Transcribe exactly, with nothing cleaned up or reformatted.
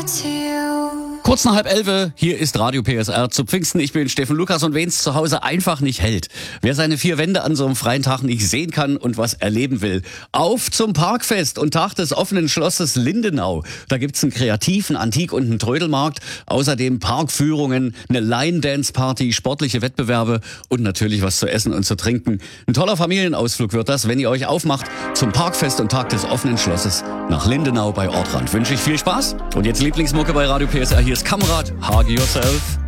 to you. Kurz nach halb elf, hier ist Radio P S R zu Pfingsten. Ich bin Steffen Lukas und wen es zu Hause einfach nicht hält, wer seine vier Wände an so einem freien Tag nicht sehen kann und was erleben will, auf zum Parkfest und Tag des offenen Schlosses Lindenau. Da gibt's einen kreativen Antik- und einen Trödelmarkt, außerdem Parkführungen, eine Line-Dance-Party, sportliche Wettbewerbe und natürlich was zu essen und zu trinken. Ein toller Familienausflug wird das, wenn ihr euch aufmacht zum Parkfest und Tag des offenen Schlosses nach Lindenau bei Ortrand. Wünsche ich viel Spaß und jetzt Lieblingsmucke bei Radio P S R. Hier ist Kamerad, Hug Yourself.